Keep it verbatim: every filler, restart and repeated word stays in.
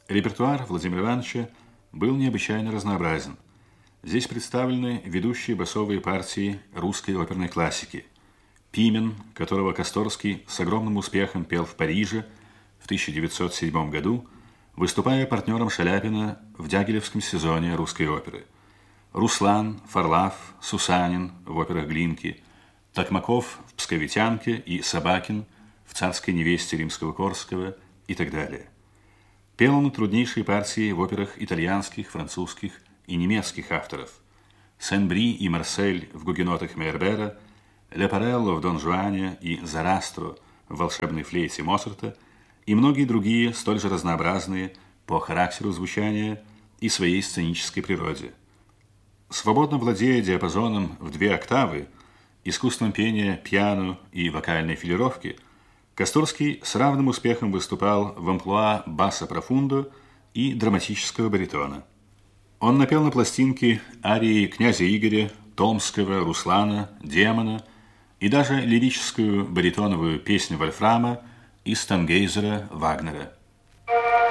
Репертуар Владимира Ивановича был необычайно разнообразен. Здесь представлены ведущие басовые партии русской оперной классики. Пимен, которого Косторский с огромным успехом пел в Париже в тысяча девятьсот седьмом году, выступая партнером Шаляпина в Дягилевском сезоне русской оперы. Руслан, Фарлав, Сусанин в операх Глинки, Токмаков в «Псковитянке» и Собакин в «Царской невесте» Римского-Корского и так далее. Пел он труднейшие партии в операх итальянских, французских и немецких авторов. Сен-Бри и Марсель в гугенотах Мейербера, Лепарелло в «Дон Жуане» и Зарастро в «Волшебной флейте» Моцарта и многие другие, столь же разнообразные по характеру звучания и своей сценической природе. Свободно владея диапазоном в две октавы, искусством пения, пиано и вокальной филировки, Косторский с равным успехом выступал в амплуа баса профундо и драматического баритона. Он напел на пластинке арии князя Игоря, Томского, Руслана, Демона и даже лирическую баритоновую песню Вольфрама из Тангейзера Вагнера.